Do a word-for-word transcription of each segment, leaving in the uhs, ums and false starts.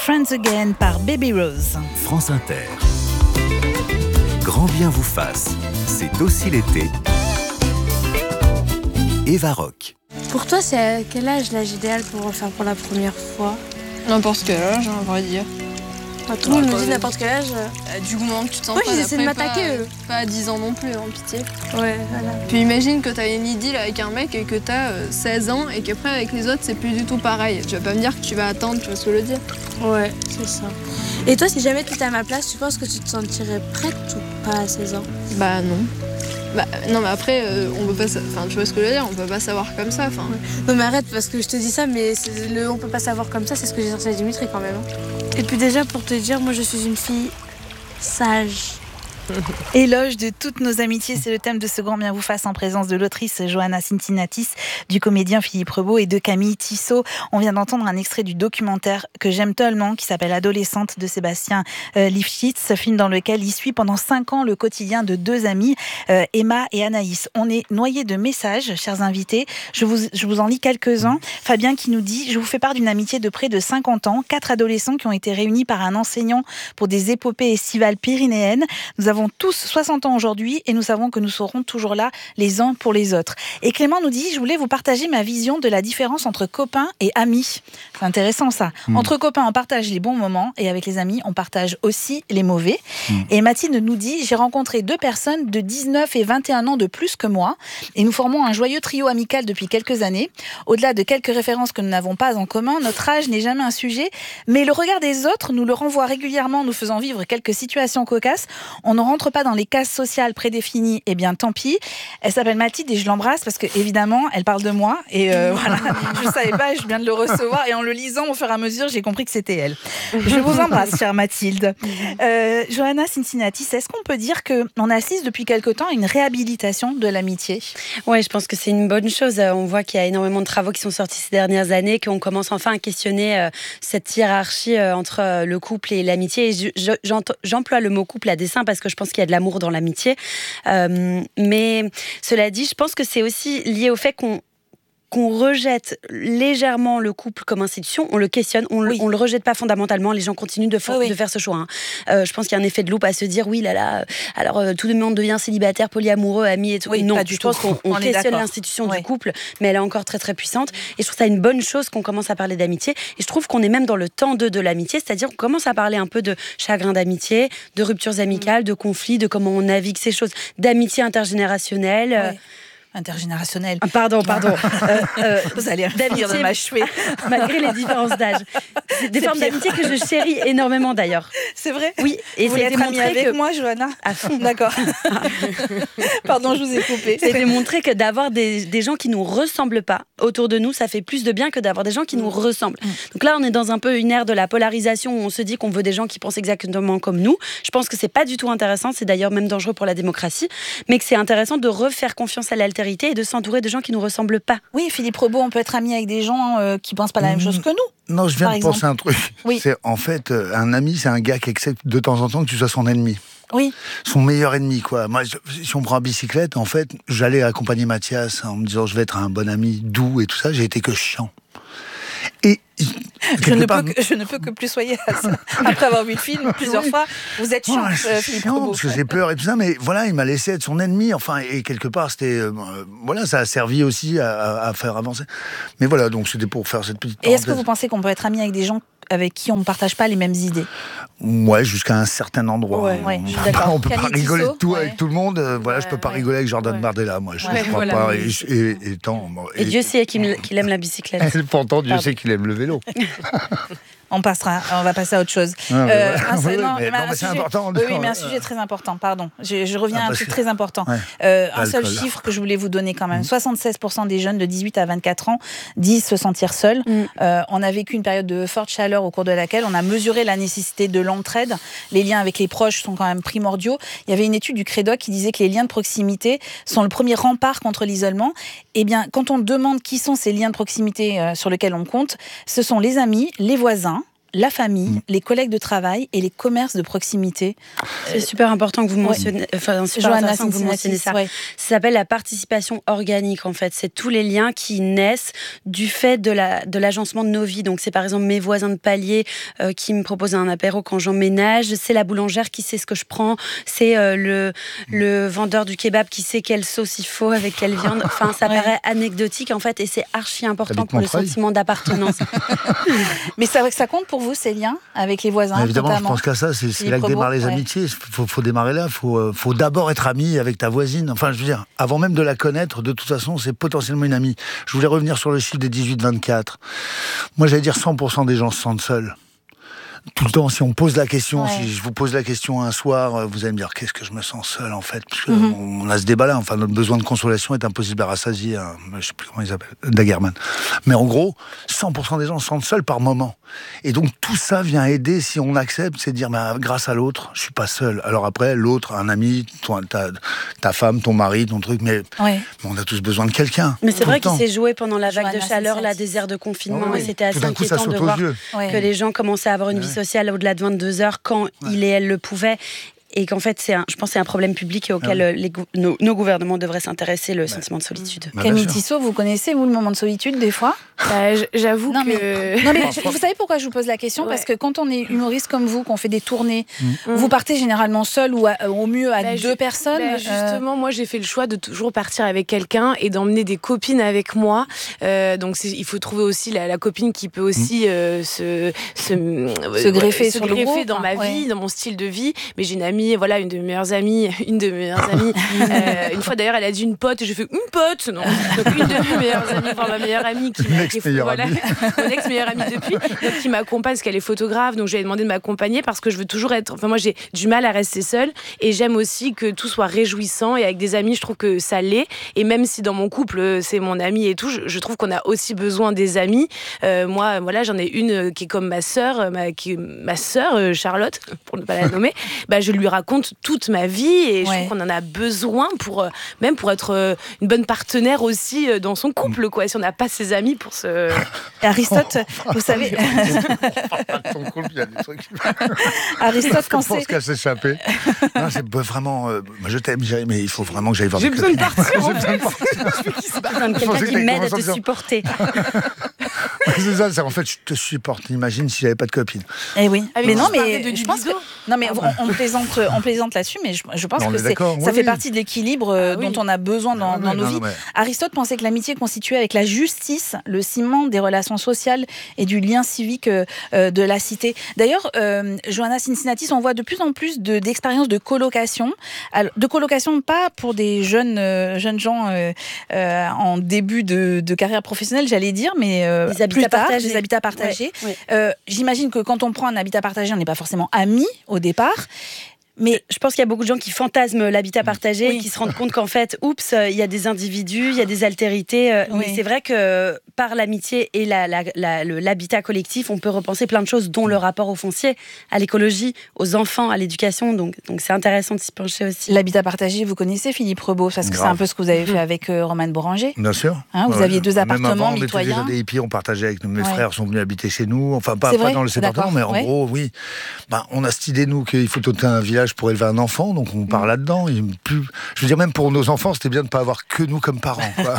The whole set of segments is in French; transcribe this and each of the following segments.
Friends Again par Baby Rose. France Inter. Grand bien vous fasse, c'est aussi l'été. Eva Rock. Pour toi, c'est à quel âge l'âge idéal pour en faire pour la première fois? N'importe quel âge, hein, à vrai dire. Enfin, tout le monde me dit n'importe quel âge. Euh, du moment que tu te sens Moi, pas ils essaient de d'après, m'attaquer, pas, eux. Pas à dix ans non plus, en pitié. Ouais, voilà. Puis imagine que t'as une idylle avec un mec et que t'as euh, seize ans et qu'après avec les autres c'est plus du tout pareil. Tu vas pas me dire que tu vas attendre, tu vois ce que je veux dire? Ouais, c'est ça. Et toi, si jamais tu étais à ma place, tu penses que tu te sentirais prête ou pas à seize ans? Bah non. Bah non mais après euh, on peut pas, enfin tu vois ce que je veux dire, on peut pas savoir comme ça. Enfin. Non mais arrête parce que je te dis ça, mais c'est le on peut pas savoir comme ça, c'est ce que j'ai sorti à Dimitri quand même. Et puis déjà pour te dire, moi je suis une fille sage. Éloge de toutes nos amitiés, c'est le thème de ce Grand bien vous fasse en présence de l'autrice Johanna Cincinnatis, du comédien Philippe Rebaud et de Camille Tissot. On vient d'entendre un extrait du documentaire que j'aime tellement, qui s'appelle Adolescente de Sébastien euh, Lifshitz, film dans lequel il suit pendant cinq ans le quotidien de deux amies, euh, Emma et Anaïs. On est noyé de messages, chers invités. Je vous, je vous en lis quelques-uns. Fabien qui nous dit « Je vous fais part d'une amitié de près de cinquante ans, quatre adolescents qui ont été réunis par un enseignant pour des épopées estivales pyrénéennes. Nous avons tous soixante ans aujourd'hui et nous savons que nous serons toujours là les uns pour les autres. » Et Clément nous dit « Je voulais vous partager ma vision de la différence entre copains et amis. » C'est intéressant ça. Mmh. Entre copains, on partage les bons moments et avec les amis, on partage aussi les mauvais. Mmh. Et Mathilde nous dit « J'ai rencontré deux personnes de dix-neuf et vingt et un ans de plus que moi et nous formons un joyeux trio amical depuis quelques années. Au-delà de quelques références que nous n'avons pas en commun, notre âge n'est jamais un sujet, mais le regard des autres nous le renvoie régulièrement, nous faisant vivre quelques situations cocasses. On ne rentre pas dans les cases sociales prédéfinies, eh bien tant pis. » Elle s'appelle Mathilde et je l'embrasse parce que évidemment elle parle de moi et euh, voilà, je ne savais pas, je viens de le recevoir et en le lisant au fur et à mesure j'ai compris que c'était elle. Je vous embrasse, chère Mathilde. Euh, Johanna Cincinnatis, est-ce qu'on peut dire qu'on assiste depuis quelque temps à une réhabilitation de l'amitié? Ouais, je pense que c'est une bonne chose. On voit qu'il y a énormément de travaux qui sont sortis ces dernières années, qu'on commence enfin à questionner euh, cette hiérarchie euh, entre euh, le couple et l'amitié. Et je, je, j'emploie le mot couple à dessein parce que je pense qu'il y a de l'amour dans l'amitié. Euh, mais cela dit, je pense que c'est aussi lié au fait qu'on qu'on rejette légèrement le couple comme institution, on le questionne, on oui. ne le rejette pas fondamentalement, les gens continuent de, for- oui. de faire ce choix. Hein. Euh, je pense qu'il y a un effet de loupe à se dire, oui, là, là, alors euh, tout le monde devient célibataire, polyamoureux, ami et tout. Oui, non, pas du je tout. pense qu'on on on questionne l'institution oui. du couple, mais elle est encore très très puissante. Et je trouve ça une bonne chose qu'on commence à parler d'amitié. Et je trouve qu'on est même dans le temps deux de l'amitié, c'est-à-dire qu'on commence à parler un peu de chagrin d'amitié, de ruptures amicales, de conflits, de comment on navigue ces choses, d'amitié intergénérationnelle. Oui. Intergénérationnel. Ah, pardon, pardon. euh, euh, Vous allez rire de ma chouette. Malgré les différences d'âge. C'est des c'est formes pire. D'amitié que je chéris énormément d'ailleurs. C'est vrai? Oui. Et vous voulez être amie avec que... moi, Johanna? À fond. D'accord. Pardon, je vous ai coupé. C'est démontré que d'avoir des, des gens qui nous ressemblent pas autour de nous, ça fait plus de bien que d'avoir des gens qui mmh. nous ressemblent. Mmh. Donc là, on est dans un peu une ère de la polarisation où on se dit qu'on veut des gens qui pensent exactement comme nous. Je pense que c'est pas du tout intéressant. C'est d'ailleurs même dangereux pour la démocratie. Mais que c'est intéressant de refaire confiance à l'altérité et de s'entourer de gens qui ne nous ressemblent pas. Oui, Philippe Rebaud, on peut être ami avec des gens euh, qui ne pensent pas la même chose que nous. Non, je viens de exemple. penser à un truc. Oui. C'est, en fait, euh, un ami, c'est un gars qui accepte de temps en temps que tu sois son ennemi. Oui. Son meilleur ennemi, quoi. Moi, je, si on prend la bicyclette, en fait, j'allais accompagner Mathias en me disant je vais être un bon ami doux et tout ça. J'ai été que chiant. Et je ne, part... que, je ne peux que plus soyer à ça. Après avoir vu le film plusieurs fois, vous êtes chiant, oh, euh, Philippe chiant Rebaud. Parce que j'ai peur et tout ça, mais voilà, il m'a laissé être son ennemi. Enfin, et quelque part, c'était, euh, voilà, ça a servi aussi à, à faire avancer. Mais voilà, donc c'était pour faire cette petite parenthèse. Et est-ce que vous pensez qu'on peut être ami avec des gens avec qui on ne partage pas les mêmes idées? Ouais, jusqu'à un certain endroit. Ouais, ouais, on je suis peut d'accord. pas, on peut Camille pas rigoler Tissot, de tout ouais. avec tout le monde. Euh, voilà, ouais, je peux pas ouais. rigoler avec Jordan ouais. Bardella, moi. Je ouais, ne crois voilà, pas. oui. Et, et, et, tant, et, et Dieu sait qu'il, qu'il aime la bicyclette. Et pourtant, Dieu Pardon. sait qu'il aime le vélo. On passera, on va passer à autre chose. Ah, euh, ouais. un seul, oui, non, mais, mais non, un mais c'est sujet, important. Oui, oui, mais un sujet très important, pardon. Je, je reviens ah, à un truc que... très important. Ouais. Euh, un seul L'alcool. chiffre que je voulais vous donner quand même. Mmh. soixante-seize pour cent des jeunes de dix-huit à vingt-quatre ans disent se sentir seuls. Mmh. Euh, on a vécu une période de forte chaleur au cours de laquelle on a mesuré la nécessité de l'entraide. Les liens avec les proches sont quand même primordiaux. Il y avait une étude du Crédoc qui disait que les liens de proximité sont le premier rempart contre l'isolement. Eh bien, quand on demande qui sont ces liens de proximité euh, sur lesquels on compte, ce sont les amis, les voisins, la famille, mmh. les collègues de travail et les commerces de proximité. C'est super important que vous mentionnez, ouais. enfin, super Johanna intéressant que vous mentionnez ça. Ouais. Ça s'appelle la participation organique, en fait. C'est tous les liens qui naissent du fait de, la, de l'agencement de nos vies. Donc, c'est par exemple mes voisins de palier euh, qui me proposent un apéro quand j'emménage. C'est la boulangère qui sait ce que je prends. C'est euh, le, le vendeur du kebab qui sait quelle sauce il faut, avec quelle viande. Enfin, ça ouais. paraît anecdotique, en fait, et c'est archi important pour le sentiment d'appartenance. Mais c'est vrai que ça compte pour vous, ces liens avec les voisins? Mais évidemment, notamment. Je pense qu'à ça, c'est, c'est là que démarrent les ouais. amitiés. Il faut, faut démarrer là. Il faut, faut d'abord être ami avec ta voisine. Enfin, je veux dire, avant même de la connaître, de toute façon, c'est potentiellement une amie. Je voulais revenir sur le chiffre des dix-huit vingt-quatre. Moi, j'allais dire cent pour cent des gens se sentent seuls. Tout le temps, si on pose la question, ouais. si je vous pose la question un soir, vous allez me dire qu'est-ce que je me sens seul en fait, parce que mm-hmm. on a ce débat-là. Enfin, notre besoin de consolation est impossible à rassasier. Hein, je sais plus comment il s'appelle, Dagerman. Mais en gros, cent pour cent des gens se sentent seuls par moment. Et donc tout ça vient aider si on accepte, c'est de dire, bah, grâce à l'autre, je suis pas seul. Alors après, l'autre, un ami, toi, ta, ta femme, ton mari, ton truc, mais ouais. on a tous besoin de quelqu'un. Mais c'est vrai qu'il s'est joué pendant la vague de chaleur, la désert de confinement, oh, oui. et c'était assez inquiétant de voir que les gens commençaient à avoir une vie sociale au-delà de vingt-deux heures quand ouais. il et elle le pouvaient. Et qu'en fait, c'est un, je pense que c'est un problème public auquel ah oui. les, nos, nos gouvernements devraient s'intéresser, le bah. sentiment de solitude. Bah, Camille Tissot, vous connaissez, vous, le moment de solitude, des fois? bah, J'avoue non, que... Mais, non, mais vous savez pourquoi je vous pose la question? ouais. Parce que quand on est humoriste comme vous, qu'on fait des tournées, mmh. vous partez généralement seul ou à, au mieux à bah, deux je, personnes. Bah, justement, euh... moi, j'ai fait le choix de toujours partir avec quelqu'un et d'emmener des copines avec moi. Euh, donc, c'est, il faut trouver aussi la, la copine qui peut aussi mmh. euh, se, se, se greffer, ouais, sur se le greffer gros, dans ma ouais. vie, dans mon style de vie. Mais j'ai une amie, voilà, une de mes meilleures amies, une de mes meilleures amies. euh, une fois d'ailleurs, elle a dit une pote et j'ai fait une pote. Non, donc une de mes meilleures amies, enfin ma meilleure amie qui m'a qui est, voilà, mon ex-meilleure amie depuis, donc qui m'accompagne parce qu'elle est photographe, donc je lui ai demandé de m'accompagner parce que je veux toujours être. Enfin moi j'ai du mal à rester seule et j'aime aussi que tout soit réjouissant et avec des amis je trouve que ça l'est. Et même si dans mon couple c'est mon amie et tout, je, je trouve qu'on a aussi besoin des amis. Euh, moi voilà j'en ai une qui est comme ma sœur, ma, qui, ma sœur Charlotte pour ne pas la nommer. Bah je lui raconte toute ma vie et je ouais. trouve qu'on en a besoin pour même pour être une bonne partenaire aussi dans son couple quoi. Si on n'a pas ses amis pour se Aristote, vous savez. Aristote, quand je pense qu'elle s'échappait. Non, c'est vraiment. Euh, je t'aime, Jérémy, mais il faut vraiment que j'aille voir. J'ai besoin de partir. J'ai besoin de partir. Quelqu'un qui m'aide à te supporter. C'est ça, c'est en fait, je te supporte. Imagine si j'avais pas de copine. Eh oui. Avec mais non, mais je pense que non, mais on, on plaisante, on plaisante là-dessus, mais je, je pense non, que c'est, ça oui, fait oui. partie de l'équilibre ah, dont oui. on a besoin dans, ah, dans oui, nos non, vies. Non, mais... Aristote pensait que l'amitié constituait avec la justice le ciment des relations sociales et du lien civique euh, de la cité. D'ailleurs, euh, Johanna Cincinnatis, on voit de plus en plus de, d'expériences de colocation. Alors, de colocation, pas pour des jeunes, euh, jeunes gens euh, euh, en début de, de carrière professionnelle, j'allais dire, mais euh, des plus tard, partagés. des habitats partagés. Ouais, ouais. Euh, j'imagine que quand on prend un habitat partagé, on n'est pas forcément amis au départ. Mais je pense qu'il y a beaucoup de gens qui fantasment l'habitat partagé oui. et qui se rendent compte qu'en fait, oups, il y a des individus, il y a des altérités. Oui. Mais c'est vrai que par l'amitié et la, la, la, le, l'habitat collectif, on peut repenser plein de choses, dont le rapport au foncier, à l'écologie, aux enfants, à l'éducation. Donc, donc c'est intéressant de s'y pencher aussi. L'habitat partagé, vous connaissez Philippe Rebaud, parce que Grave. c'est un peu ce que vous avez fait avec euh, Romane Boranger. Bien sûr. Hein, vous ouais, aviez deux appartements même avant, mitoyens. On était déjà des hippies, on partageait avec nous. Mes ouais. frères sont venus habiter chez nous. Enfin, pas, pas dans les appartements, mais en ouais. gros, oui. Ben, on a cette idée, nous, qu'il faut doter un village pour élever un enfant. Donc on part mmh. là-dedans. Et plus... Je veux dire, même pour nos enfants, c'était bien de ne pas avoir que nous comme parents. Quoi.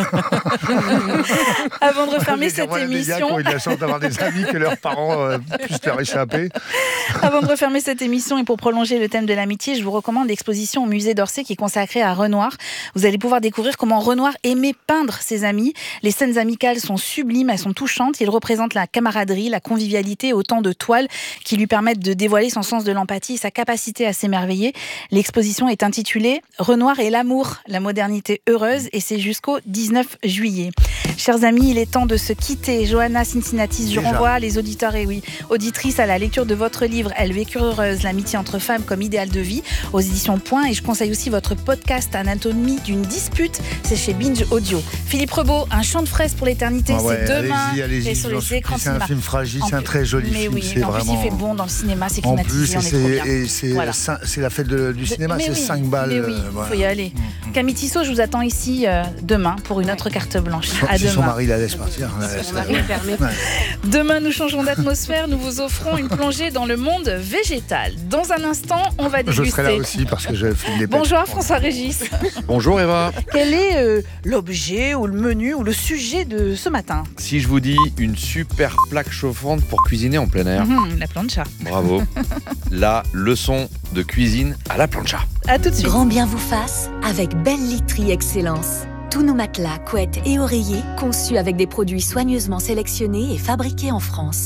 Avant de refermer cette voilà, émission... Les gars qui ont eu de la chance d'avoir des amis que leurs parents euh, puissent leur échapper. Avant de refermer cette émission et pour prolonger le thème de l'amitié, je vous recommande l'exposition au musée d'Orsay qui est consacrée à Renoir. Vous allez pouvoir découvrir comment Renoir aimait peindre ses amis. Les scènes amicales sont sublimes, elles sont touchantes. Il représente la camaraderie, la convivialité, autant de toiles qui lui permettent de dévoiler son sens de l'empathie et sa capacité à s'émerveiller. L'exposition est intitulée « Renoir et l'amour, la modernité heureuse » et c'est jusqu'au dix-neuf juillet. Chers amis, il est temps de se quitter. Johanna Cincinnatis, je Déjà. renvoie les auditeurs et oui, auditrices à la lecture de votre livre « Elles vécurent heureuses, l'amitié entre femmes comme idéal de vie » aux éditions Point. Et je conseille aussi votre podcast « Anatomie d'une dispute », c'est chez Binge Audio. Philippe Rebaud, Un chant de fraises pour l'éternité, ah ouais, c'est demain allez-y, allez-y, et sur les écrans c'est un film fragile, en c'est un très joli mais film. Oui, c'est en vraiment... plus, il fait bon dans le cinéma, c'est en climatisé, plus, on c'est, est trop bien. Et c'est voilà. c'est la fête de, du cinéma, mais c'est oui, cinq balles. Mais oui, il euh, faut voilà. y aller. Mmh. Camille Tissot, je vous attends ici euh, demain pour une autre carte blanche. À Si demain. son mari la laisse partir. la laisse Mon mari est fermé. Ouais. Demain, nous changeons d'atmosphère. Nous vous offrons une plongée dans le monde végétal. Dans un instant, on va déguster. Je serai là aussi parce que je fais des Bonjour François Régis. Bonjour Eva. Quel est euh, l'objet ou le menu ou le sujet de ce matin? Si je vous dis une super plaque chauffante pour cuisiner en plein air, Mmh, La plancha. bravo. La leçon de cuisine à la plancha. À tout de suite. Grand bien vous fasse avec Belle Literie Excellence. Tous nos matelas, couettes et oreillers conçus avec des produits soigneusement sélectionnés et fabriqués en France.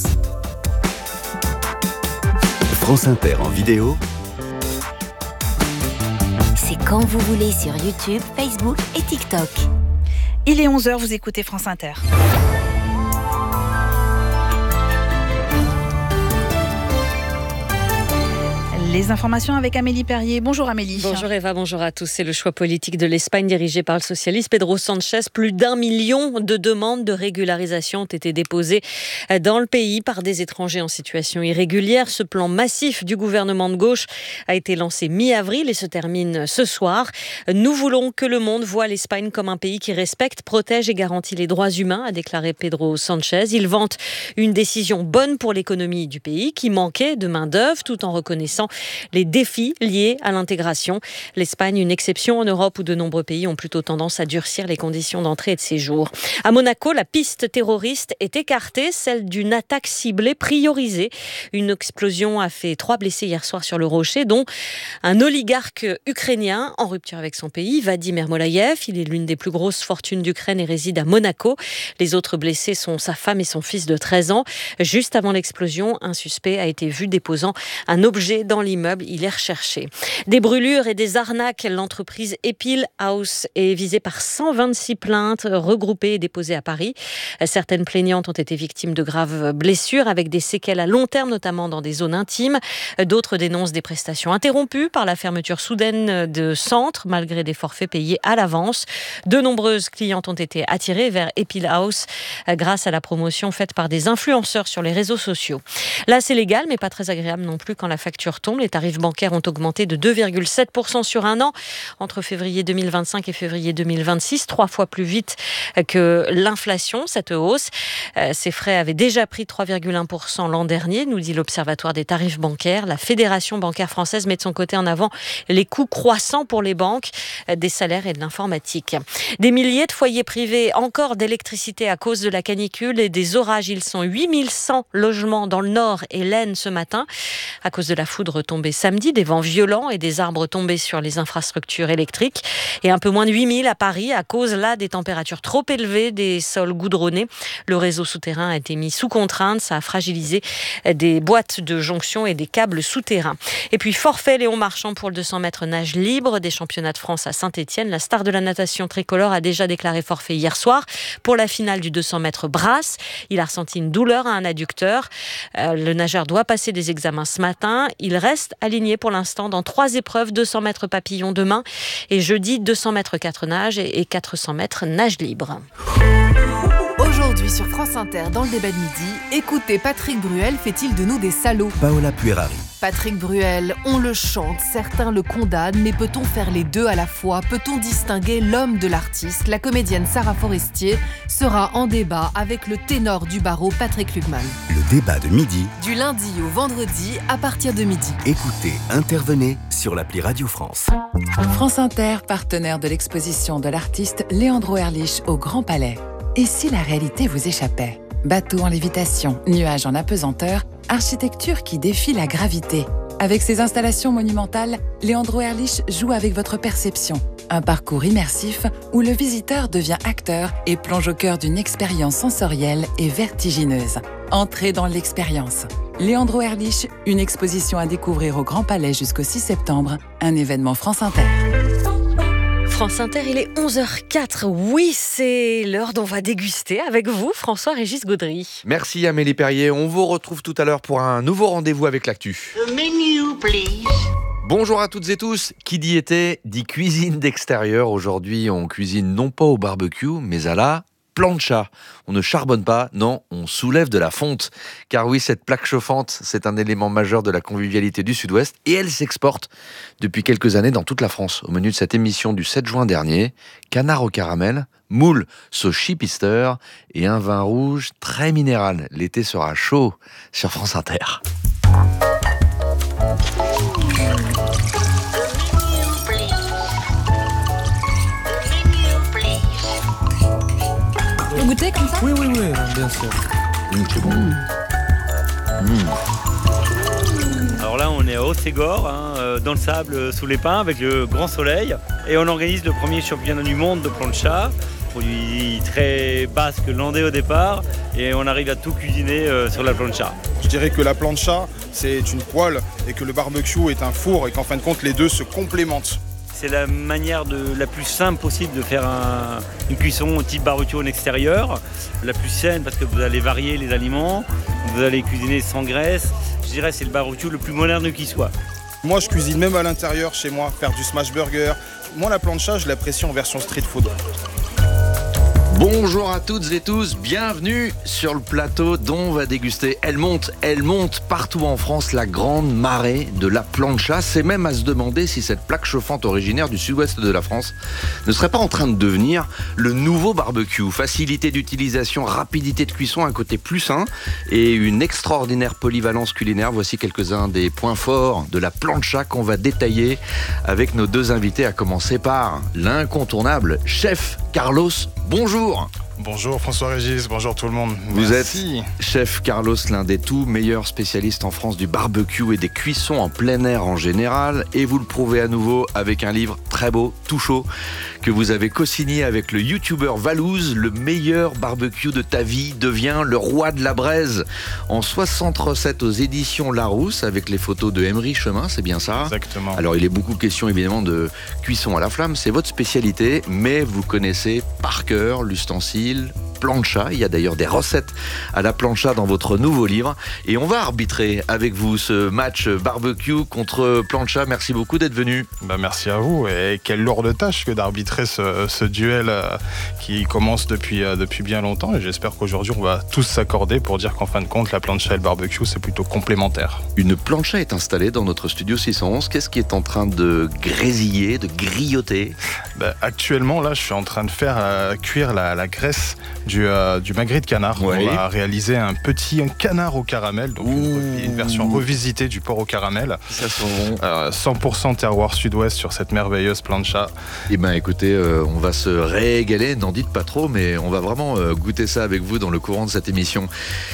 France Inter en vidéo, C'est quand vous voulez sur YouTube, Facebook et TikTok. Il est onze heures, vous écoutez France Inter. Les informations avec Amélie Perrier. Bonjour Amélie. Bonjour Eva, bonjour à tous. C'est le choix politique de l'Espagne dirigé par le socialiste Pedro Sánchez. Plus d'un million de demandes de régularisation ont été déposées dans le pays par des étrangers en situation irrégulière. Ce plan massif du gouvernement de gauche a été lancé mi-avril et se termine ce soir. Nous voulons que le monde voie l'Espagne comme un pays qui respecte, protège et garantit les droits humains, a déclaré Pedro Sánchez. Il vante une décision bonne pour l'économie du pays qui manquait de main-d'œuvre tout en reconnaissant les défis liés à l'intégration. L'Espagne, une exception en Europe où de nombreux pays ont plutôt tendance à durcir les conditions d'entrée et de séjour. À Monaco, la piste terroriste est écartée, celle d'une attaque ciblée priorisée. Une explosion a fait trois blessés hier soir sur le Rocher, dont un oligarque ukrainien en rupture avec son pays, Vadim Ermolaïev. Il est l'une des plus grosses fortunes d'Ukraine et réside à Monaco. Les autres blessés sont sa femme et son fils de treize ans. Juste avant l'explosion, un suspect a été vu déposant un objet dans l'immeuble. Il est recherché. Des brûlures et des arnaques. L'entreprise Epil House est visée par cent vingt-six plaintes regroupées et déposées à Paris. Certaines plaignantes ont été victimes de graves blessures avec des séquelles à long terme, notamment dans des zones intimes. D'autres dénoncent des prestations interrompues par la fermeture soudaine de centres, malgré des forfaits payés à l'avance. De nombreuses clientes ont été attirées vers Epil House grâce à la promotion faite par des influenceurs sur les réseaux sociaux. Là, c'est légal, mais pas très agréable non plus quand la facture tombe. Les tarifs bancaires ont augmenté de deux virgule sept pour cent sur un an entre février deux mille vingt-cinq et février deux mille vingt-six, trois fois plus vite que l'inflation, cette hausse. Ces frais avaient déjà pris trois virgule un pour cent l'an dernier, nous dit l'Observatoire des tarifs bancaires. La Fédération bancaire française met de son côté en avant les coûts croissants pour les banques, des salaires et de l'informatique. Des milliers de foyers privés encore d'électricité à cause de la canicule et des orages. Ils sont huit mille cent logements dans le Nord et l'Aisne ce matin à cause de la foudre tombée samedi, des vents violents et des arbres tombés sur les infrastructures électriques. Et un peu moins de huit mille à Paris à cause là des températures trop élevées, des sols goudronnés. Le réseau souterrain a été mis sous contrainte. Ça a fragilisé des boîtes de jonction et des câbles souterrains. Et puis forfait Léon Marchand pour le deux cents mètres nage libre des championnats de France à Saint-Étienne. La star de la natation tricolore a déjà déclaré forfait hier soir pour la finale du deux cents mètres brasse. Il a ressenti une douleur à un adducteur. Euh, le nageur doit passer des examens ce matin. Il reste aligné pour l'instant dans trois épreuves, deux cents mètres papillon demain et jeudi deux cents mètres quatre nages et quatre cents mètres nage libre. Aujourd'hui sur France Inter, dans le débat de midi, écoutez Patrick Bruel, fait-il de nous des salauds ? Paola Puerari. Patrick Bruel, on le chante, certains le condamnent, mais peut-on faire les deux à la fois ? Peut-on distinguer l'homme de l'artiste ? La comédienne Sarah Forestier sera en débat avec le ténor du barreau Patrick Lugman. Le débat de midi. Du lundi au vendredi à partir de midi. Écoutez, intervenez sur l'appli Radio France. France Inter, partenaire de l'exposition de l'artiste Leandro Erlich au Grand Palais. Et si la réalité vous échappait ? Bateau en lévitation, nuages en apesanteur, architecture qui défie la gravité. Avec ses installations monumentales, Leandro Erlich joue avec votre perception. Un parcours immersif où le visiteur devient acteur et plonge au cœur d'une expérience sensorielle et vertigineuse. Entrez dans l'expérience. Leandro Erlich, une exposition à découvrir au Grand Palais jusqu'au six septembre, un événement France Inter. France Inter, il est onze heures quatre. Oui, c'est l'heure dont on va déguster avec vous, François-Régis Gaudry. Merci Amélie Perrier. On vous retrouve tout à l'heure pour un nouveau rendez-vous avec l'actu. The menu, please. Bonjour à toutes et tous. Qui dit été dit cuisine d'extérieur. Aujourd'hui, on cuisine non pas au barbecue, mais à la plancha. On ne charbonne pas, non, on soulève de la fonte. Car oui, cette plaque chauffante, c'est un élément majeur de la convivialité du Sud-Ouest et elle s'exporte depuis quelques années dans toute la France. Au menu de cette émission du sept juin dernier, canard au caramel, moule sauce chipister et un vin rouge très minéral. L'été sera chaud sur France Inter. Vous goûtez comme ça ? Oui, oui, oui, bien sûr. Mmh, c'est bon. Mmh. Mmh. Alors là, on est à Haut-Ségor, hein, euh, dans le sable, euh, sous les pins, avec le grand soleil. Et on organise le premier championnat du monde de plancha. Produit très basque, landais au départ. Et on arrive à tout cuisiner euh, sur la plancha. Je dirais que la plancha, c'est une poêle et que le barbecue est un four et qu'en fin de compte, les deux se complémentent. C'est la manière de, la plus simple possible de faire un, une cuisson type barbecue en extérieur. La plus saine parce que vous allez varier les aliments, vous allez cuisiner sans graisse. Je dirais que c'est le barbecue le plus moderne qui soit. Moi, je cuisine même à l'intérieur chez moi, faire du smash burger. Moi, la plancha, je l'apprécie en version street food. Bonjour à toutes et tous, bienvenue sur le plateau dont on va déguster. Elle monte, elle monte partout en France, la grande marée de la plancha. C'est même à se demander si cette plaque chauffante originaire du sud-ouest de la France ne serait pas en train de devenir le nouveau barbecue. Facilité d'utilisation, rapidité de cuisson, un côté plus sain et une extraordinaire polyvalence culinaire. Voici quelques-uns des points forts de la plancha qu'on va détailler avec nos deux invités, à commencer par l'incontournable chef Carlos. Bonjour. Bonjour François-Régis, bonjour tout le monde. Vous Merci. êtes chef Carlos, l'un des tout meilleurs spécialistes en France du barbecue et des cuissons en plein air en général. Et vous le prouvez à nouveau avec un livre très beau, tout chaud, que vous avez co-signé avec le youtubeur Valouz. Le meilleur barbecue de ta vie devient le roi de la braise. En soixante recettes aux éditions Larousse, avec les photos de Emery Chemin, c'est bien ça ? Exactement. Alors il est beaucoup question évidemment de cuisson à la flamme, c'est votre spécialité, mais vous connaissez par cœur l'ustensile plancha. Il y a d'ailleurs des recettes à la plancha dans votre nouveau livre. Et on va arbitrer avec vous ce match barbecue contre plancha. Merci beaucoup d'être venu. Bah merci à vous. Et quelle lourde tâche que d'arbitrer ce, ce duel qui commence depuis, depuis bien longtemps. Et j'espère qu'aujourd'hui, on va tous s'accorder pour dire qu'en fin de compte, la plancha et le barbecue, c'est plutôt complémentaire. Une plancha est installée dans notre studio six cent onze. Qu'est-ce qui est en train de grésiller, de grioter ? Bah, actuellement, là, je suis en train de faire euh, cuire la, la graisse du, euh, du magret de canard. Ouais. On va réaliser un petit un canard au caramel, donc une, une version revisitée du porc au caramel. Ça sent bon. Euh, cent pour cent terroir sud-ouest sur cette merveilleuse plancha. Eh bien écoutez, euh, on va se régaler, n'en dites pas trop, mais on va vraiment euh, goûter ça avec vous dans le courant de cette émission.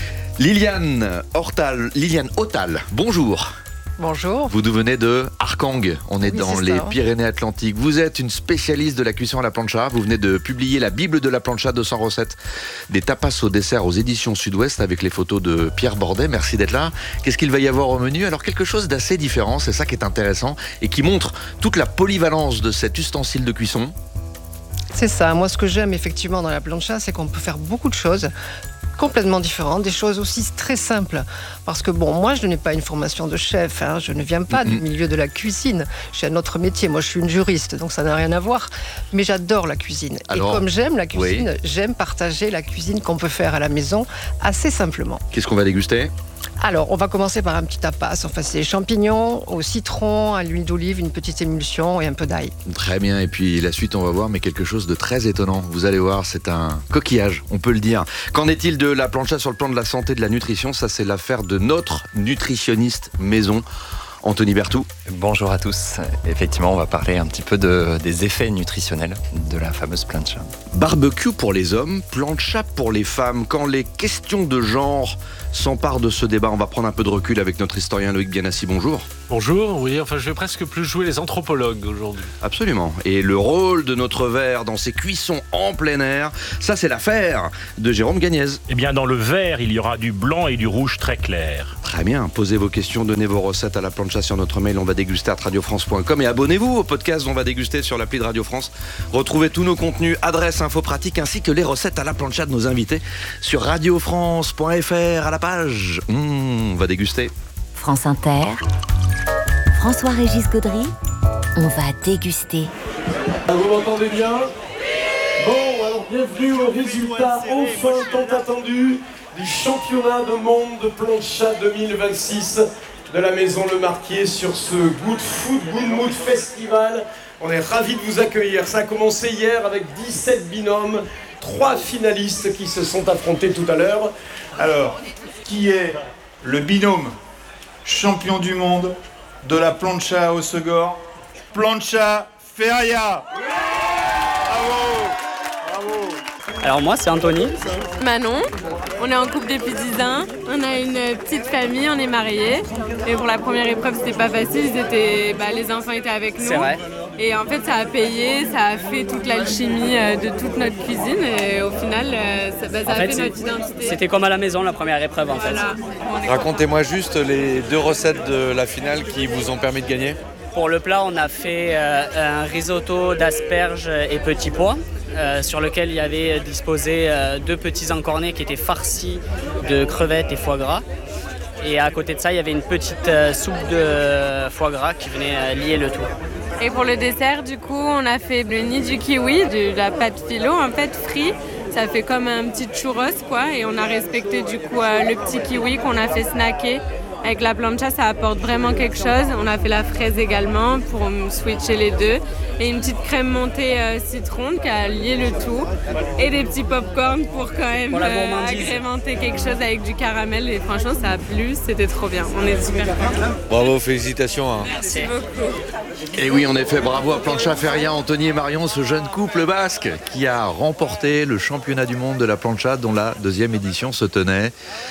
Liliane Hortal, Liliane Hotal, bonjour. Bonjour. Vous nous venez de Arkang, on est oui, dans les ça. Pyrénées-Atlantiques. Vous êtes une spécialiste de la cuisson à la plancha. Vous venez de publier la Bible de la plancha, deux cents recettes des tapas au dessert aux éditions Sud-Ouest avec les photos de Pierre Bordet. Merci d'être là. Qu'est-ce qu'il va y avoir au menu ? Alors quelque chose d'assez différent, c'est ça qui est intéressant et qui montre toute la polyvalence de cet ustensile de cuisson. C'est ça. Moi, ce que j'aime effectivement dans la plancha, c'est qu'on peut faire beaucoup de choses complètement différentes, des choses aussi très simples. Parce que bon, moi, je n'ai pas une formation de chef, hein, je ne viens pas mm-hmm. du milieu de la cuisine. J'ai un autre métier, moi je suis une juriste, donc ça n'a rien à voir. Mais j'adore la cuisine. Alors, et comme j'aime la cuisine, oui. j'aime partager la cuisine qu'on peut faire à la maison assez simplement. Qu'est-ce qu'on va déguster ? Alors, on va commencer par un petit tapas. Enfin, c'est des champignons au citron, à l'huile d'olive, une petite émulsion et un peu d'ail. Très bien. Et puis la suite, on va voir, mais quelque chose de très étonnant. Vous allez voir, c'est un coquillage, on peut le dire. Qu'en est-il de la plancha sur le plan de la santé, de la nutrition ? Ça, c'est l'affaire de notre nutritionniste maison, Anthony Berthoud. Bonjour à tous. Effectivement, on va parler un petit peu de, des effets nutritionnels de la fameuse plancha. Barbecue pour les hommes, plancha pour les femmes. Quand les questions de genre s'emparent de ce débat, on va prendre un peu de recul avec notre historien Loïc Bianassi. Bonjour. Bonjour, oui, enfin je vais presque plus jouer les anthropologues aujourd'hui. Absolument. Et le rôle de notre verre dans ces cuissons en plein air, ça c'est l'affaire de Jérôme Gagnez. Eh bien dans le verre, il y aura du blanc et du rouge très clair. Très bien, posez vos questions, donnez vos recettes à la plancha sur notre mail, on va déguster à radio france point com et abonnez-vous au podcast On va déguster sur l'appli de Radio France. Retrouvez tous nos contenus, adresses, infos pratiques ainsi que les recettes à la plancha de nos invités sur radio france point f r à la page. Mmh, on va déguster. France Inter, François-Régis Gaudry, on va déguster. Vous m'entendez bien ? Bon, alors bienvenue au résultat enfin tant attendu du championnat du monde de plancha deux mille vingt-six de la Maison Le Marquier sur ce Good Food, Good Mood Festival. On est ravis de vous accueillir. Ça a commencé hier avec dix-sept binômes, trois finalistes qui se sont affrontés tout à l'heure. Alors, qui est le binôme champion du monde de la plancha à Hossegor? Plancha Feria. Bravo, bravo. Alors moi c'est Anthony. Manon, on est en couple depuis dix ans, on a une petite famille, on est mariés. Et pour la première épreuve c'était pas facile, ils étaient, bah, les enfants étaient avec nous. C'est vrai. Et en fait ça a payé, ça a fait toute l'alchimie de toute notre cuisine et au final ça, bah, ça a fait, fait notre identité. C'était comme à la maison la première épreuve en fait. Voilà. Racontez-moi juste les deux recettes de la finale qui vous ont permis de gagner. Pour le plat, on a fait euh, un risotto d'asperges et petits pois, euh, sur lequel il y avait disposé euh, deux petits encornets qui étaient farcis de crevettes et foie gras. Et à côté de ça, il y avait une petite euh, soupe de foie gras qui venait euh, lier le tout. Et pour le dessert, du coup, on a fait le nid du kiwi, de la pâte philo, en fait, frit. Ça fait comme un petit churros, quoi. Et on a respecté, du coup, euh, le petit kiwi qu'on a fait snacker. Avec la plancha, ça apporte vraiment quelque chose. On a fait la fraise également pour switcher les deux. Et une petite crème montée euh, citron qui a lié le tout. Et des petits pop-corn pour quand même pour euh, agrémenter quelque chose avec du caramel. Et franchement, ça a plu. C'était trop bien. On est super contents. Bravo, félicitations. Hein. Merci beaucoup. Et oui, en effet, bravo à Plancha Feria, Anthony et Marion, ce jeune couple basque qui a remporté le championnat du monde de la plancha dont la deuxième édition se tenait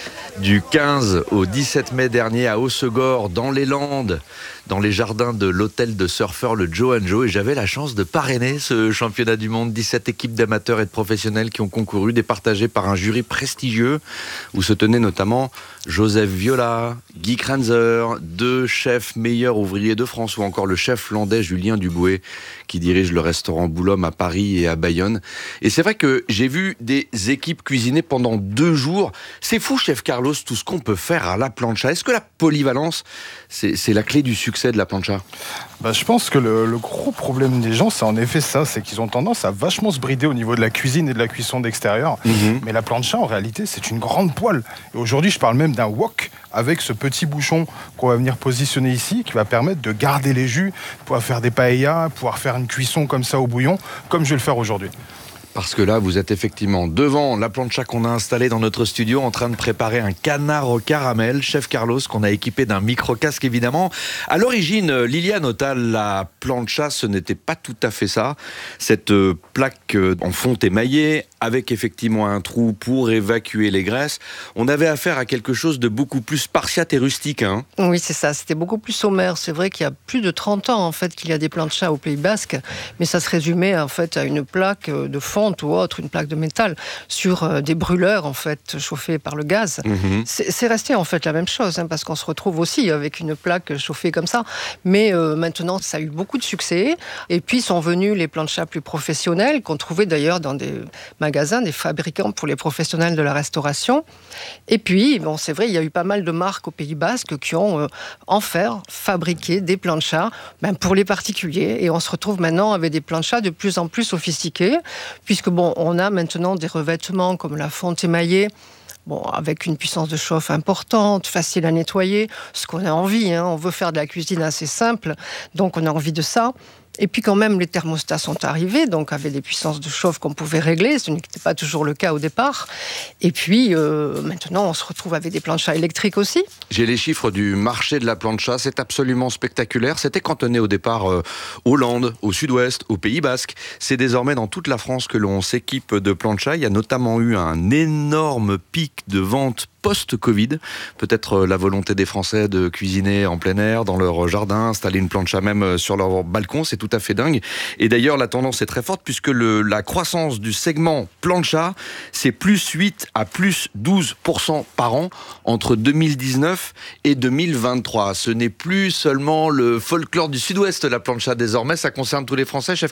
du quinze au dix-sept mai dernier à Hossegor, dans les Landes, dans les jardins de l'hôtel de surfeurs le Joe and Joe. Et j'avais la chance de parrainer ce championnat du monde. dix-sept équipes d'amateurs et de professionnels qui ont concouru, départagées par un jury prestigieux, où se tenaient notamment Joseph Viola, Guy Kranzer, deux chefs meilleurs ouvriers de France, ou encore le chef landais Julien Duboué, qui dirige le restaurant Boulogne à Paris et à Bayonne. Et c'est vrai que j'ai vu des équipes cuisiner pendant deux jours. C'est fou, chef Carlos, tout ce qu'on peut faire à la plancha. Est-ce que la polyvalence, c'est, c'est la clé du succès de la plancha? Bah, je pense que le, le gros problème des gens, c'est en effet ça, c'est qu'ils ont tendance à vachement se brider au niveau de la cuisine et de la cuisson d'extérieur. Mmh. Mais la plancha, en réalité, c'est une grande poêle. Et aujourd'hui, je parle même d'un wok avec ce petit bouchon qu'on va venir positionner ici, qui va permettre de garder les jus, de pouvoir faire des paellas, pouvoir faire une cuisson comme ça au bouillon, comme je vais le faire aujourd'hui. Parce que là, vous êtes effectivement devant la plancha qu'on a installée dans notre studio, en train de préparer un canard au caramel. Chef Carlos, qu'on a équipé d'un micro-casque, évidemment. À l'origine, Liliane Otal, la plancha, ce n'était pas tout à fait ça. Cette plaque en fonte émaillée, avec effectivement un trou pour évacuer les graisses. On avait affaire à quelque chose de beaucoup plus spartiate et rustique. Hein. Oui, c'est ça. C'était beaucoup plus sommaire. C'est vrai qu'il y a plus de trente ans, en fait, qu'il y a des planchas au Pays Basque. Mais ça se résumait, en fait, à une plaque de fonte ou autre, une plaque de métal, sur euh, des brûleurs, en fait, chauffés par le gaz. Mmh. C'est, c'est resté, en fait, la même chose, hein, parce qu'on se retrouve aussi avec une plaque chauffée comme ça. Mais euh, maintenant, ça a eu beaucoup de succès. Et puis, sont venus les planchas plus professionnels, qu'on trouvait d'ailleurs dans des magasins, des fabricants pour les professionnels de la restauration. Et puis, bon, c'est vrai, il y a eu pas mal de marques au Pays Basque qui ont, euh, en fer, fabriqué des planchas, ben, pour les particuliers. Et on se retrouve maintenant avec des planchas de plus en plus sophistiqués, puisque bon, on a maintenant des revêtements comme la fonte émaillée, bon, avec une puissance de chauffe importante, facile à nettoyer, ce qu'on a envie, hein. On veut faire de la cuisine assez simple, donc on a envie de ça. Et puis quand même, les thermostats sont arrivés, donc avec des puissances de chauffe qu'on pouvait régler, ce n'était pas toujours le cas au départ. Et puis euh, maintenant, on se retrouve avec des planchas électriques aussi. J'ai les chiffres du marché de la plancha, c'est absolument spectaculaire. C'était cantonné au départ euh, aux Landes, au sud-ouest, au Pays Basque. C'est désormais dans toute la France que l'on s'équipe de plancha. Il y a notamment eu un énorme pic de vente post-Covid, peut-être la volonté des Français de cuisiner en plein air, dans leur jardin, installer une plancha même sur leur balcon, c'est tout à fait dingue. Et d'ailleurs, la tendance est très forte, puisque le, la croissance du segment plancha, c'est plus huit à plus douze pour cent par an entre deux mille dix-neuf et deux mille vingt-trois. Ce n'est plus seulement le folklore du sud-ouest, la plancha, désormais, ça concerne tous les Français, chef Carlos ?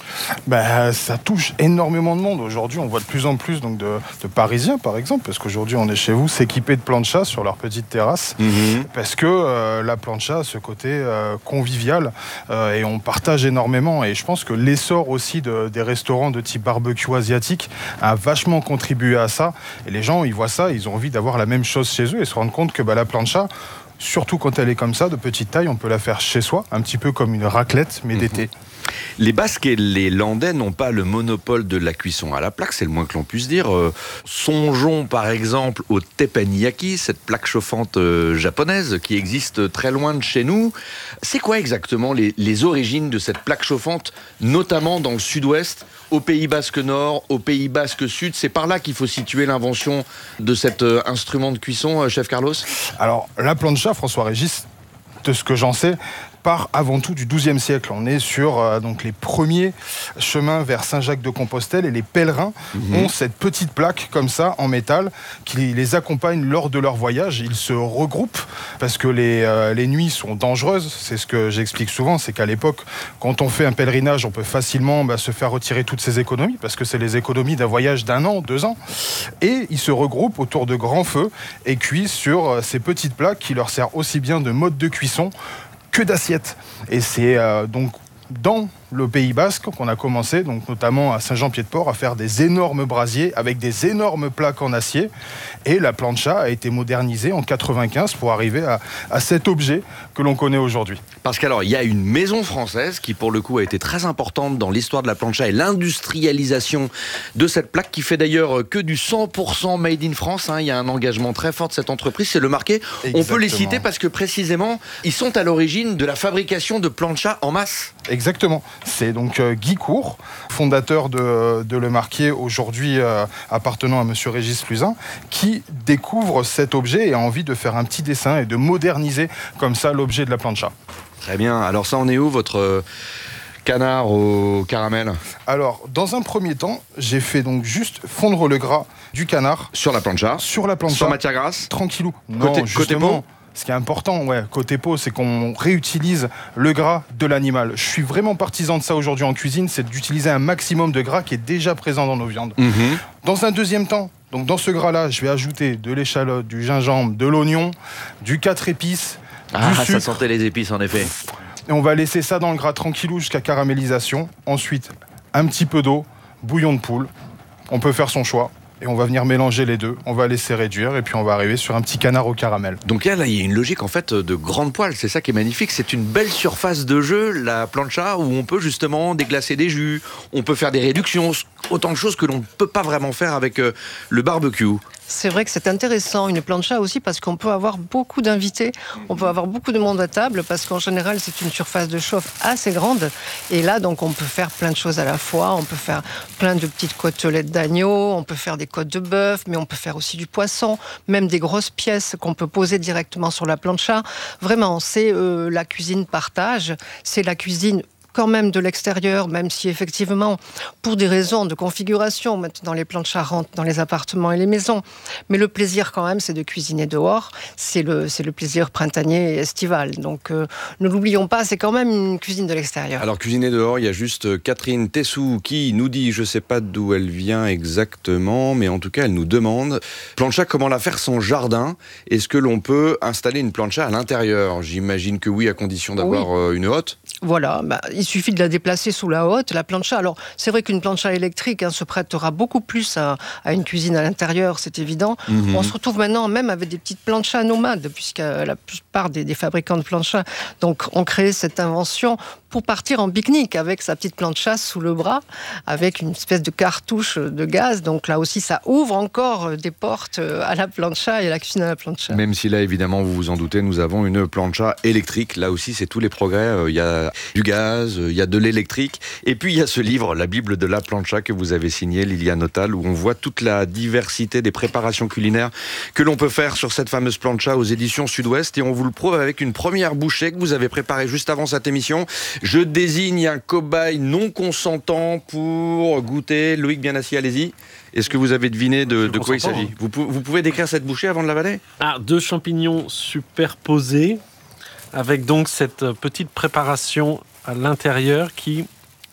Bah, ça touche énormément de monde. Aujourd'hui, on voit de plus en plus donc, de, de Parisiens, par exemple, parce qu'aujourd'hui, on est chez vous, s'équiper de planchas sur leur petite terrasse, mmh. parce que euh, la plancha a ce côté euh, convivial euh, et on partage énormément. Et je pense que l'essor aussi de, des restaurants de type barbecue asiatique a vachement contribué à ça. Et les gens, ils voient ça, ils ont envie d'avoir la même chose chez eux et se rendent compte que bah, la plancha, surtout quand elle est comme ça, de petite taille, on peut la faire chez soi, un petit peu comme une raclette, mais mmh. d'été. Les Basques et les Landais n'ont pas le monopole de la cuisson à la plaque, c'est le moins que l'on puisse dire. Euh, songeons par exemple au teppanyaki, cette plaque chauffante euh, japonaise qui existe très loin de chez nous. C'est quoi exactement les, les origines de cette plaque chauffante, notamment dans le sud-ouest, au Pays Basque Nord, au Pays Basque Sud? C'est par là qu'il faut situer l'invention de cet euh, instrument de cuisson, euh, chef Carlos? Alors, la plancha, François-Régis, de ce que j'en sais, part avant tout du douzième siècle. On est sur euh, donc les premiers chemins vers Saint-Jacques-de-Compostelle et les pèlerins mmh. ont cette petite plaque comme ça en métal qui les accompagne lors de leur voyage. Ils se regroupent parce que les, euh, les nuits sont dangereuses. C'est ce que j'explique souvent, c'est qu'à l'époque, quand on fait un pèlerinage, on peut facilement bah, se faire retirer toutes ses économies parce que c'est les économies d'un voyage d'un an, deux ans. Et ils se regroupent autour de grands feux et cuisent sur euh, ces petites plaques qui leur servent aussi bien de mode de cuisson que d'assiettes. Et c'est euh, donc dans le Pays Basque qu'on a commencé, donc notamment à Saint-Jean-Pied-de-Port, à faire des énormes brasiers avec des énormes plaques en acier. Et la plancha a été modernisée en quatre-vingt-quinze pour arriver à, à cet objet que l'on connaît aujourd'hui. Parce qu'alors, il y a une maison française qui, pour le coup, a été très importante dans l'histoire de la plancha et l'industrialisation de cette plaque, qui fait d'ailleurs que du cent pour cent made in France. Hein. Il y a un engagement très fort de cette entreprise, c'est le Marquet. Exactement. On peut les citer parce que, précisément, ils sont à l'origine de la fabrication de plancha en masse. Exactement. C'est donc euh, Guy Court, fondateur de, de Le Marquier, aujourd'hui euh, appartenant à Monsieur Régis Luzin, qui découvre cet objet et a envie de faire un petit dessin et de moderniser comme ça l'objet de la plancha. Très bien. Alors ça, on est où, votre euh, canard au caramel? Alors, dans un premier temps, j'ai fait donc juste fondre le gras du canard. Sur la plancha? Sur la plancha. Sans matière grasse? Tranquillou. Non, côté, côté peau? Ce qui est important, ouais, côté peau, c'est qu'on réutilise le gras de l'animal. Je suis vraiment partisan de ça aujourd'hui en cuisine, c'est d'utiliser un maximum de gras qui est déjà présent dans nos viandes. Mmh. Dans un deuxième temps, donc dans ce gras-là, je vais ajouter de l'échalote, du gingembre, de l'oignon, du quatre épices, ah, du sucre. Ça sentait les épices en effet. Et on va laisser ça dans le gras tranquillou jusqu'à caramélisation. Ensuite, un petit peu d'eau, bouillon de poule. On peut faire son choix. Et on va venir mélanger les deux, on va laisser réduire et puis on va arriver sur un petit canard au caramel. Donc là, là il y a une logique en fait de grande poêle, c'est ça qui est magnifique, c'est une belle surface de jeu, la plancha, où on peut justement déglacer des jus, on peut faire des réductions, autant de choses que l'on ne peut pas vraiment faire avec euh, le barbecue. C'est vrai que c'est intéressant, une plancha aussi, parce qu'on peut avoir beaucoup d'invités, on peut avoir beaucoup de monde à table, parce qu'en général, c'est une surface de chauffe assez grande. Et là, donc, on peut faire plein de choses à la fois. On peut faire plein de petites côtelettes d'agneau, on peut faire des côtes de bœuf, mais on peut faire aussi du poisson, même des grosses pièces qu'on peut poser directement sur la plancha. Vraiment, c'est euh, la cuisine partage, c'est la cuisine quand même de l'extérieur, même si effectivement, pour des raisons de configuration, maintenant les planchas rentrent dans les appartements et les maisons, mais le plaisir quand même, c'est de cuisiner dehors, c'est le, c'est le plaisir printanier et estival. Donc euh, ne l'oublions pas, c'est quand même une cuisine de l'extérieur. Alors cuisiner dehors, il y a juste Catherine Tessou qui nous dit, je ne sais pas d'où elle vient exactement, mais en tout cas elle nous demande, plancha, comment la faire sans jardin? Est-ce que l'on peut installer une plancha à l'intérieur? J'imagine que oui, à condition d'avoir oui. une hotte. Voilà, bah, il suffit de la déplacer sous la hotte, la plancha. Alors, c'est vrai qu'une plancha électrique hein, se prêtera beaucoup plus à, à une cuisine à l'intérieur, c'est évident. Mmh. On se retrouve maintenant même avec des petites planchas nomades, puisque la plupart des, des fabricants de planchas donc, ont créé cette invention pour partir en pique-nique avec sa petite plancha sous le bras, avec une espèce de cartouche de gaz. Donc là aussi, ça ouvre encore des portes à la plancha et à la cuisine à la plancha. Même si là, évidemment, vous vous en doutez, nous avons une plancha électrique. Là aussi, c'est tous les progrès. Il y a du gaz, il y a de l'électrique. Et puis, il y a ce livre, La Bible de la plancha, que vous avez signé, Liliane Notal, où on voit toute la diversité des préparations culinaires que l'on peut faire sur cette fameuse plancha aux éditions Sud-Ouest. Et on vous le prouve avec une première bouchée que vous avez préparée juste avant cette émission. Je désigne un cobaye non consentant pour goûter. Loïc Bienassi, allez-y. Est-ce que vous avez deviné de, de quoi il s'agit? vous, vous pouvez décrire cette bouchée avant de l'avaler? Ah, deux champignons superposés, avec donc cette petite préparation à l'intérieur qui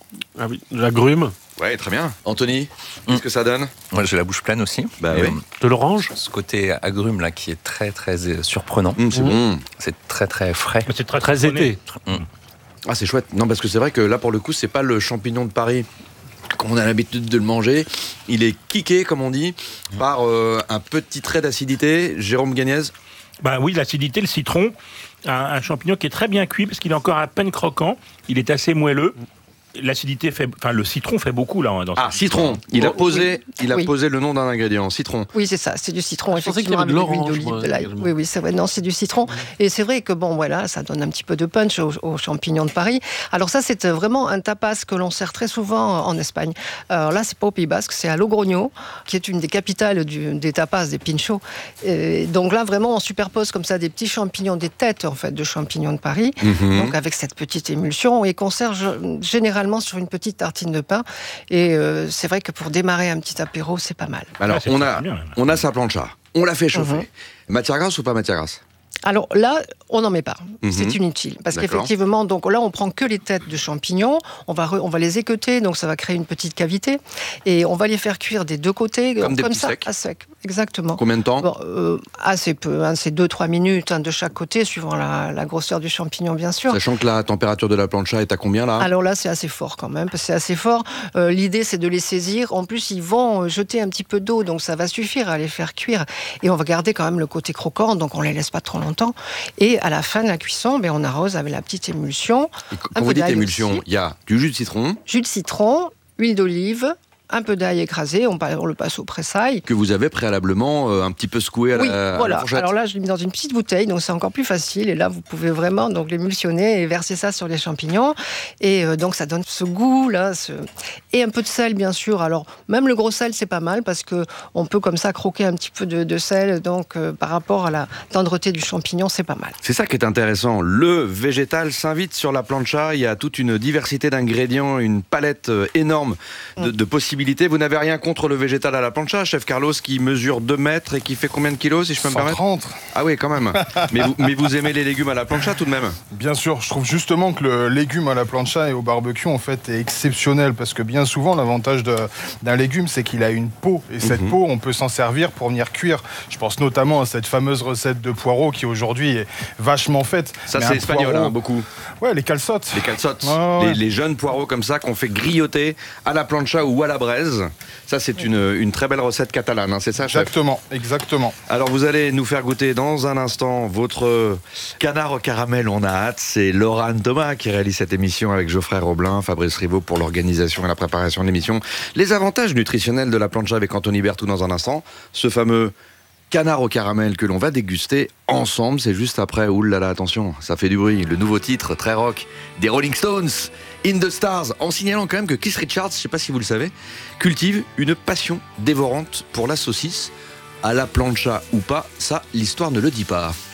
Ah oui, l'agrume. Ouais, très bien. Anthony, qu'est-ce que ça donne? Moi, j'ai la bouche pleine aussi. Bah Et oui. De l'orange. Ce côté agrume là qui est très très euh, surprenant. Mmh, c'est bon. C'est très très frais. Mais c'est très Très été. Mmh. Ah, c'est chouette. Non, parce que c'est vrai que là, pour le coup, c'est pas le champignon de Paris comme on a l'habitude de le manger. Il est kické, comme on dit, par euh, un petit trait d'acidité. Jérôme Gagnez. Bah oui, l'acidité, le citron, un, un champignon qui est très bien cuit parce qu'il est encore à peine croquant. Il est assez moelleux. L'acidité fait, enfin le citron fait beaucoup là. Dans Ah, ce citron. Il a posé, Oui. il a Oui. posé le nom d'un ingrédient. Citron. Oui, c'est ça, c'est du citron, Je pensais qu'il y effectivement, avait de avec l'huile l'orange, d'olive, moi, de l'ail. également. Oui, oui, c'est vrai, non, c'est du citron. Et c'est vrai que, bon, voilà, ça donne un petit peu de punch aux, aux champignons de Paris. Alors ça, c'est vraiment un tapas que l'on sert très souvent en Espagne. Alors là, c'est pas au Pays Basque, c'est à Logroño, qui est une des capitales du, des tapas, des pinchos. Et donc là, vraiment, on superpose comme ça des petits champignons, des têtes, en fait, de champignons de Paris, Mhm. donc avec cette petite émulsion, et qu'on sert généralement sur une petite tartine de pain. Et euh, c'est vrai que pour démarrer un petit apéro, c'est pas mal. Alors, Ah, c'est on, très a, bien. on a sa plancha. On l'a fait chauffer. Mhm. Matière grasse ou pas matière grasse? Alors là, on n'en met pas. Mhm. C'est inutile. Parce D'accord. qu'effectivement, donc là, on prend que les têtes de champignons. On va, re- on va les équeuter, donc ça va créer une petite cavité. Et on va les faire cuire des deux côtés, Comme des petits ça, steaks. à sec. Exactement. Combien de temps? Bon, euh, assez peu. Hein, c'est deux trois minutes hein, de chaque côté, suivant la, la grosseur du champignon, bien sûr. Sachant que la température de la plancha est à combien là? Alors là, c'est assez fort quand même, parce que c'est assez fort. Euh, L'idée, c'est de les saisir. En plus, ils vont euh, jeter un petit peu d'eau, donc ça va suffire à les faire cuire. Et on va garder quand même le côté croquant, donc on les laisse pas trop longtemps. Et à la fin de la cuisson, ben, on arrose avec la petite émulsion. Et Quand un vous peu dites d'ail émulsion, aussi. il y a du jus de citron Jus de citron, huile d'olive, un peu d'ail écrasé, on, pa- on le passe au pressail. que vous avez préalablement euh, un petit peu secoué à la, Oui, à la voilà. fourchette. Alors là, je l'ai mis dans une petite bouteille, donc c'est encore plus facile. Et là, vous pouvez vraiment donc l'émulsionner et verser ça sur les champignons. Et euh, donc, ça donne ce goût là, ce... et un peu de sel, bien sûr. Alors, même le gros sel, c'est pas mal parce que on peut comme ça croquer un petit peu de, de sel. Donc, euh, par rapport à la tendreté du champignon, c'est pas mal. C'est ça qui est intéressant. Le végétal s'invite sur la plancha. Il y a toute une diversité d'ingrédients, une palette euh, énorme de, de possibilités. Vous n'avez rien contre le végétal à la plancha, chef Carlos, qui mesure deux mètres et qui fait combien de kilos, si je peux me permettre? cent trente. Ah oui, quand même. mais, vous, mais vous aimez les légumes à la plancha tout de même? Bien sûr, je trouve justement que le légume à la plancha et au barbecue en fait est exceptionnel parce que bien souvent l'avantage de- d'un légume c'est qu'il a une peau et cette Mhm. peau on peut s'en servir pour venir cuire. Je pense notamment à cette fameuse recette de poireaux qui aujourd'hui est vachement faite. Ça, Mais c'est un espagnol, poireau- hein, beaucoup. Ouais, les calçottes. Les calçottes, Ouais, ouais, les, ouais. les jeunes poireaux comme ça qu'on fait grioter à la plancha ou à la braise. Ça, c'est une, une très belle recette catalane, hein, c'est ça, chef? Exactement, exactement. Alors, vous allez nous faire goûter dans un instant votre canard au caramel. On a hâte. C'est Laurent Thomas qui réalise cette émission avec Geoffrey Roblin, Fabrice Rivaud pour l'organisation et la préparation de l'émission. Les avantages nutritionnels de la plancha avec Anthony Berthoud dans un instant. Ce fameux canard au caramel que l'on va déguster ensemble, c'est juste après. Ouh là là, attention, ça fait du bruit. Le nouveau titre très rock des Rolling Stones, In the Stars, en signalant quand même que Keith Richards, je ne sais pas si vous le savez, cultive une passion dévorante pour la saucisse, à la plancha ou pas, ça l'histoire ne le dit pas.